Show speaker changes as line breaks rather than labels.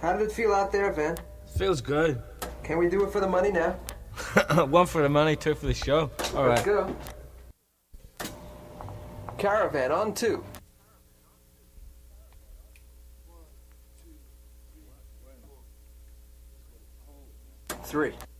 How did it feel out there, Van?
Feels good.
Can we do it for the money now?
One for the money, two for the show. All
Let's
right.
go. Caravan on 2. Three.